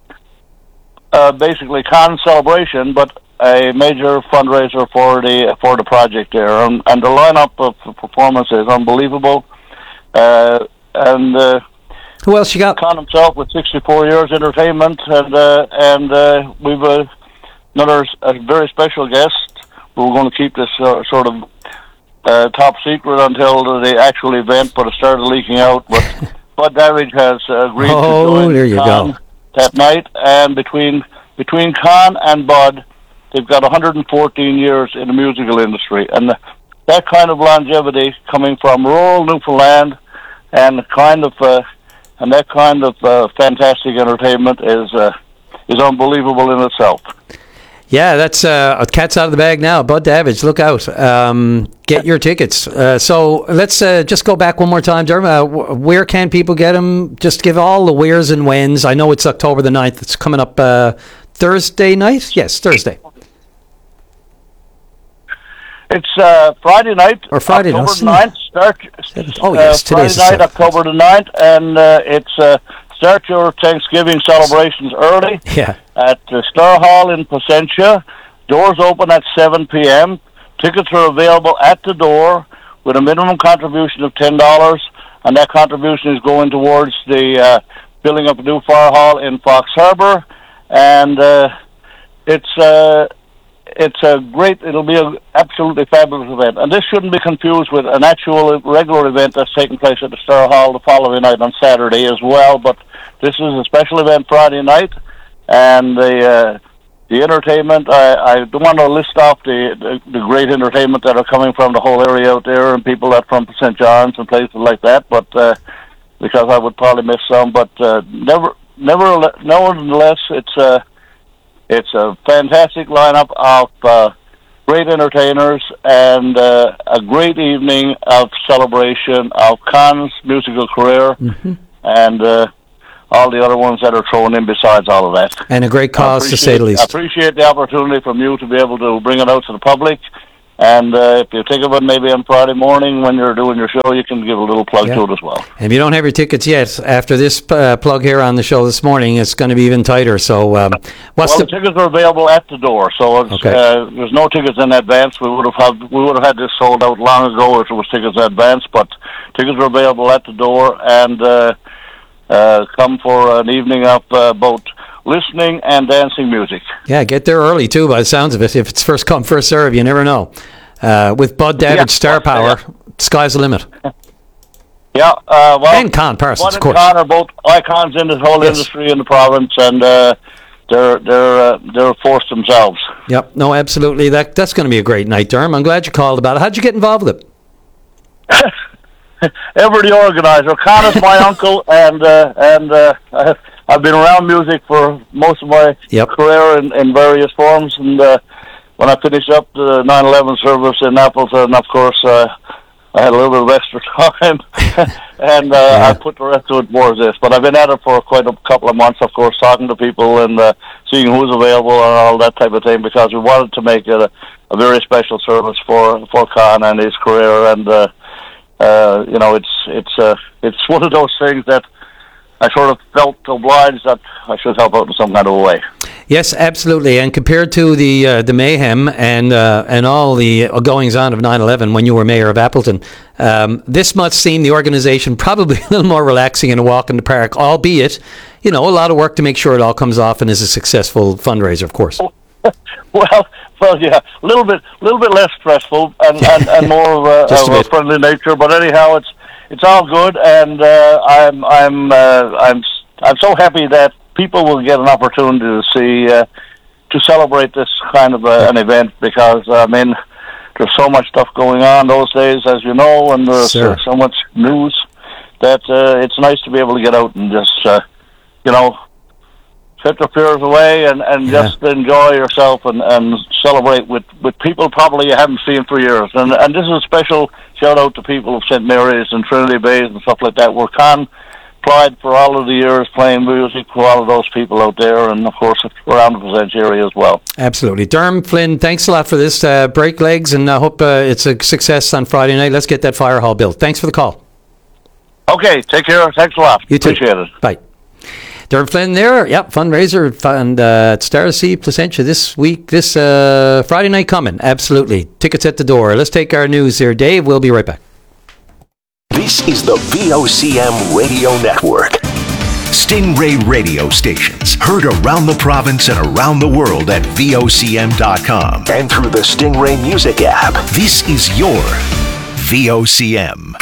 uh, basically con celebration, but a major fundraiser for the for the project there, and, and the lineup of performance is unbelievable. Uh, and uh, who else you got? Con himself with sixty-four years entertainment, and uh, and uh, we've uh, another a very special guest. We're going to keep this uh, sort of uh, top secret until the actual event, but it started leaking out. But Bud Davidge has agreed oh, to join there you Con go. that night, and between between Con and Bud, they've got one hundred fourteen years in the musical industry, and the, that kind of longevity coming from rural Newfoundland, and the kind of uh, and that kind of uh, fantastic entertainment is uh, is unbelievable in itself. Yeah, that's uh, a cat's out of the bag now. Bud Davidge, look out! Um, get your tickets. Uh, so let's uh, just go back one more time, Derm. Uh, where can people get them? Just give all the wheres and whens. I know it's October the ninth. It's coming up uh, Thursday night. Yes, Thursday. It's uh, Friday night, or Friday October no, ninth. Start. Oh yes, uh, today's Friday the night, October the ninth, and uh, it's uh, start your Thanksgiving celebrations early. Yeah. At the Star Hall in Placentia. Doors open at seven p.m. Tickets are available at the door with a minimum contribution of ten dollars, and that contribution is going towards the uh, building up a new fire hall in Fox Harbour. And uh, it's uh, it's a great, it'll be an absolutely fabulous event. And this shouldn't be confused with an actual regular event that's taking place at the Star Hall the following night on Saturday as well. But this is a special event Friday night. and the uh, the entertainment. I, I don't want to list off the, the the great entertainment that are coming from the whole area out there, and people that from Saint John's and places like that. But uh, because I would probably miss some, but uh, never, never, nevertheless, it's a it's a fantastic lineup of uh, great entertainers and uh, a great evening of celebration of Khan's musical career, mm-hmm. and uh, all the other ones that are thrown in besides all of that. And a great cause, to say the I least. appreciate the opportunity from you to be able to bring it out to the public. And uh, if you think of it maybe on Friday morning when you're doing your show, you can give a little plug Yeah. to it as well. And if you don't have your tickets yet, after this uh, plug here on the show this morning, it's going to be even tighter. So, um, what's well, the... the tickets are available at the door, so it's, Okay. uh, there's no tickets in advance. We would have had we would have had this sold out long ago if it was tickets in advance, but tickets are available at the door, and uh, uh, come for an evening of uh, both listening and dancing music. Yeah, get there early, too, by the sounds of it. If it's first come, first serve, you never know. Uh, with Bud Davidge Yeah, star power, yeah. sky's the limit. Yeah, uh, well, And Con Parsons, Bud of and course. Con are both icons in the whole Yes. industry in the province, and uh, they're they're uh, they're a force themselves. Yep, no, absolutely. That That's going to be a great night, Derm. I'm glad you called about it. How'd you get involved with it? Ever the organizer. Con is my uncle, and uh, and uh, I- I've been around music for most of my Yep. career in, in various forms. And uh, when I finished up the nine eleven service in Appleton, of course, uh, I had a little bit of extra time, and uh, I put the rest of it towards this. But I've been at it for quite a couple of months, of course, talking to people and uh, seeing who's available and all that type of thing, because we wanted to make it a, a very special service for for Con and his career. And uh, uh, you know, it's it's uh, it's one of those things that I sort of felt obliged that I should help out in some kind of a way. Yes, absolutely. And compared to the uh, the mayhem and uh, and all the goings on of nine eleven when you were mayor of Appleton, um, this must seem the organization probably a little more relaxing and a walk in the park, albeit, you know, a lot of work to make sure it all comes off and is a successful fundraiser, of course. Well, well, yeah, a little bit, little bit less stressful and, and, and more of a, Just a of a bit. friendly nature. But anyhow, it's it's all good, and uh, I'm I'm uh, I'm I'm so happy that people will get an opportunity to see uh, to celebrate this kind of uh, an event, because I mean, there's so much stuff going on those days, as you know, and there's Sure. uh, so much news that uh, it's nice to be able to get out and just uh, you know, set your fears away and, and Yeah. just enjoy yourself and, and celebrate with, with people probably you haven't seen for years. And and this is a special shout out to people of Saint Mary's and Trinity Bays and stuff like that. We're Con applied for all of the years playing music for all of those people out there, and of course around the Presence area as well. Absolutely. Derm Flynn, thanks a lot for this. Uh, break legs, and I hope uh, it's a success on Friday night. Let's get that fire hall built. Thanks for the call. Okay, take care. Thanks a lot. You too. Appreciate it. Bye. Derm Flynn there. Yep, fundraiser fund uh, at Star Sea Placentia this week, this uh, Friday night coming. Absolutely. Tickets at the door. Let's take our news here. Dave, we'll be right back. This is the V O C M Radio Network. Stingray radio stations heard around the province and around the world at V O C M dot com and through the Stingray Music app. This is your V O C M.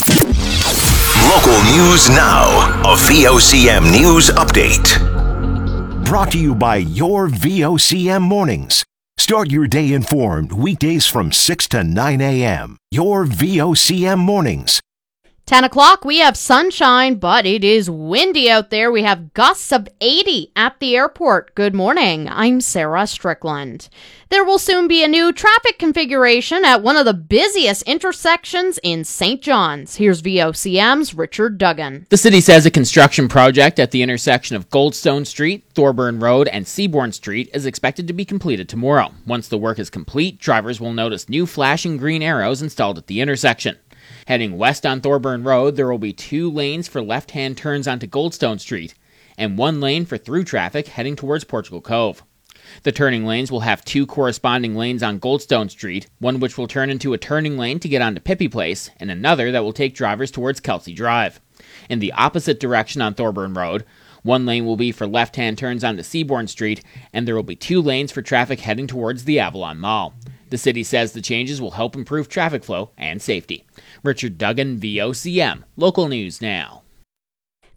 Local news now. A V O C M News Update. Brought to you by your V O C M Mornings. Start your day informed weekdays from six to nine a.m. Your V O C M Mornings. ten o'clock, we have sunshine, but it is windy out there. We have gusts of eighty at the airport. Good morning. I'm Sarah Strickland. There will soon be a new traffic configuration at one of the busiest intersections in Saint John's. Here's V O C M's Richard Duggan. The city says a construction project at the intersection of Goldstone Street, Thorburn Road, and Seabourn Street is expected to be completed tomorrow. Once the work is complete, drivers will notice new flashing green arrows installed at the intersection. Heading west on Thorburn Road, there will be two lanes for left-hand turns onto Goldstone Street, and one lane for through traffic heading towards Portugal Cove. The turning lanes will have two corresponding lanes on Goldstone Street, one which will turn into a turning lane to get onto Pippi Place, and another that will take drivers towards Kelsey Drive. In the opposite direction on Thorburn Road, one lane will be for left-hand turns onto Seabourn Street, and there will be two lanes for traffic heading towards the Avalon Mall. The city says the changes will help improve traffic flow and safety. Richard Duggan, V O C M. Local news now.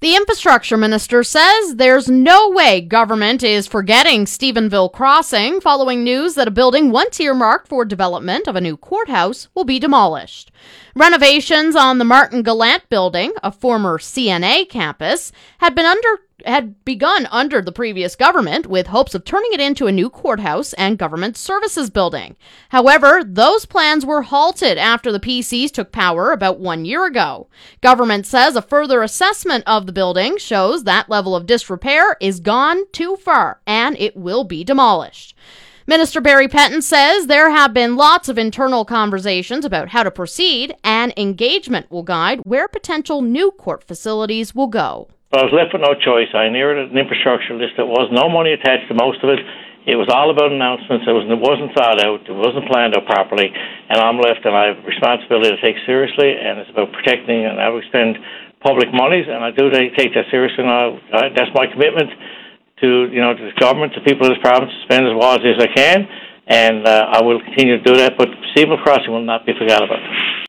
The infrastructure minister says there's no way government is forgetting Stephenville Crossing following news that a building once earmarked for development of a new courthouse will be demolished. Renovations on the Martin Gallant building, a former C N A campus, had been under had begun under the previous government with hopes of turning it into a new courthouse and government services building. However, those plans were halted after the P Cs took power about one year ago. Government says a further assessment of the building shows that level of disrepair is gone too far and it will be demolished. Minister Barry Petton says there have been lots of internal conversations about how to proceed, and engagement will guide where potential new court facilities will go. But I was left with no choice. I inherited an infrastructure list that was no money attached to most of it. It was all about announcements. It, was, it wasn't thought out. It wasn't planned out properly. And I'm left, and I have a responsibility to take seriously, and it's about protecting, and I will spend public monies, and I do take that seriously, and I, I, that's my commitment to, you know, to the government, to people of this province, to spend as wisely as I can, and uh, I will continue to do that, but Stephenville Crossing will not be forgot about.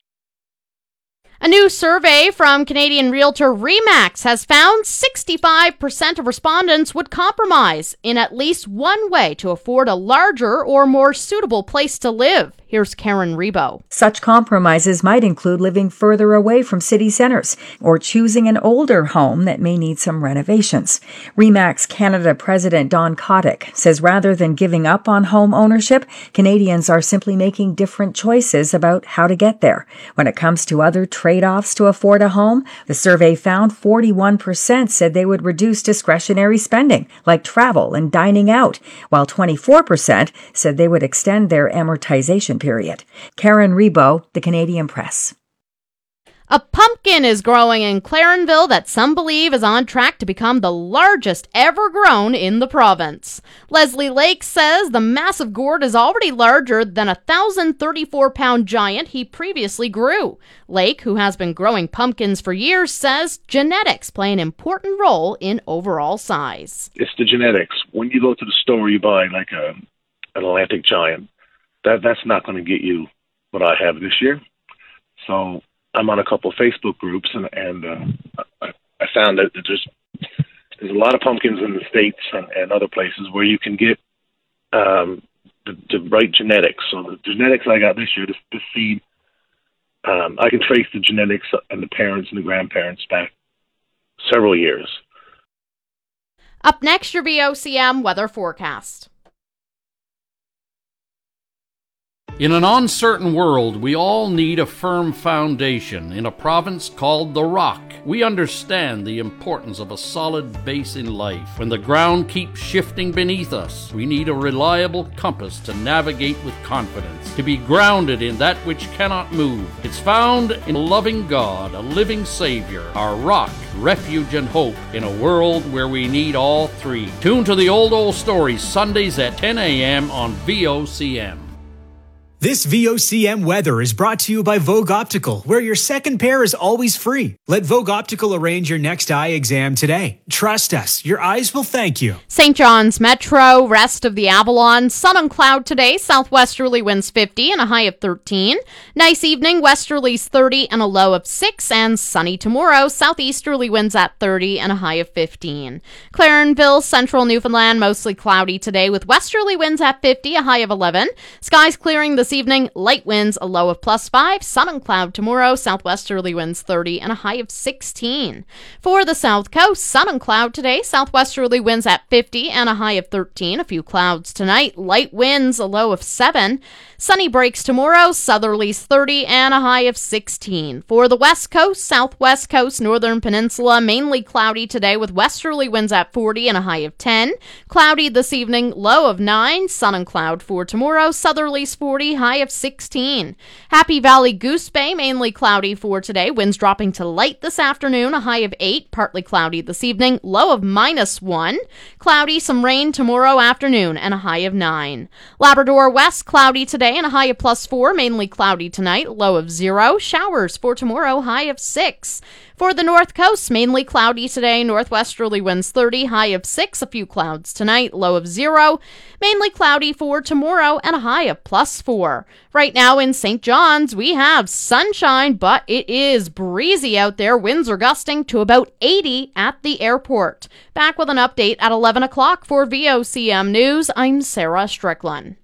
A new survey from Canadian realtor Remax has found sixty-five percent of respondents would compromise in at least one way to afford a larger or more suitable place to live. Here's Karen Rebo. Such compromises might include living further away from city centers or choosing an older home that may need some renovations. Remax Canada President Don Kotick says rather than giving up on home ownership, Canadians are simply making different choices about how to get there. When it comes to other trade-offs to afford a home, the survey found forty-one percent said they would reduce discretionary spending, like travel and dining out, while twenty-four percent said they would extend their amortization period. Karen Rebo, The Canadian Press. A pumpkin is growing in Clarenville that some believe is on track to become the largest ever grown in the province. Leslie Lake says the massive gourd is already larger than a one thousand thirty-four pound giant he previously grew. Lake, who has been growing pumpkins for years, says genetics play an important role in overall size. It's the genetics. When you go to the store, you buy like a, an Atlantic giant. That That's not going to get you what I have this year. So I'm on a couple of Facebook groups, and, and uh, I, I found that there's there's a lot of pumpkins in the States and, and other places where you can get um, the, the right genetics. So the genetics I got this year, this, this seed, um, I can trace the genetics and the parents and the grandparents back several years. Up next, your V O C M weather forecast. In an uncertain world, we all need a firm foundation. In a province called The Rock, we understand the importance of a solid base in life. When the ground keeps shifting beneath us, we need a reliable compass to navigate with confidence, to be grounded in that which cannot move. It's found in a loving God, a living Savior, our rock, refuge, and hope in a world where we need all three. Tune to the Old Old Stories Sundays at ten a.m. on V O C M. This V O C M weather is brought to you by Vogue Optical, where your second pair is always free. Let Vogue Optical arrange your next eye exam today. Trust us, your eyes will thank you. Saint John's Metro, rest of the Avalon, sun and cloud today, southwesterly winds fifty and a high of thirteen. Nice evening, westerlies thirty and a low of six, and sunny tomorrow, southeasterly winds at thirty and a high of fifteen. Clarenville, central Newfoundland, mostly cloudy today with westerly winds at fifty, a high of eleven. Skies clearing this evening, light winds, a low of plus five, sun and cloud tomorrow, southwesterly winds thirty and a high of sixteen. For the south coast, sun and cloud today, southwesterly winds at fifty and a high of thirteen, a few clouds tonight, light winds, a low of seven. Sunny breaks tomorrow, southerlies thirty and a high of sixteen. For the west coast, southwest coast, northern peninsula, mainly cloudy today with westerly winds at forty and a high of ten. Cloudy this evening, low of nine, sun and cloud for tomorrow, southerlies forty, high of sixteen. Happy Valley Goose Bay, mainly cloudy for today, winds dropping to light this afternoon, a high of eight, partly cloudy this evening, low of minus one. Cloudy, some rain tomorrow afternoon, and a high of nine. Labrador West, cloudy today and a high of plus four, mainly cloudy tonight, low of zero. Showers for tomorrow, high of six. For the North Coast, mainly cloudy today, northwesterly winds thirty, high of six, a few clouds tonight, low of zero. Mainly cloudy for tomorrow and a high of plus four. Right now in Saint John's, we have sunshine, but it is breezy out there. Winds are gusting to about eighty at the airport. Back with an update at eleven o'clock for V O C M News. I'm Sarah Strickland.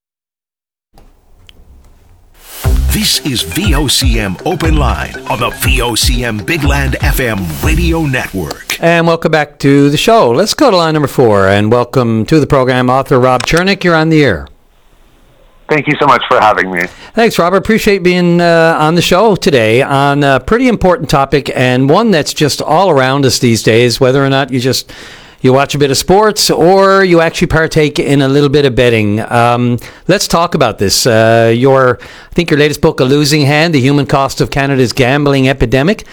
This is V O C M Open Line on the V O C M Big Land F M radio network. And welcome back to the show. Let's go to line number four and welcome to the program author Rob Chernick. You're on the air. Thank you so much for having me. Thanks, Robert. Appreciate being uh, on the show today on a pretty important topic and one that's just all around us these days, whether or not you just you watch a bit of sports or you actually partake in a little bit of betting. Um, let's talk about this. Uh, your, I think your latest book, A Losing Hand, The Human Cost of Canada's Gambling Epidemic.